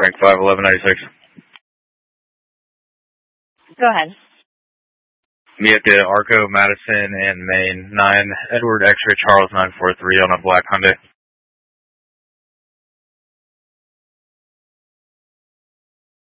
Frank 51196. Go ahead. Me at the Arco, Madison, and Main 9, Edward X-ray Charles 943 on a black Hyundai.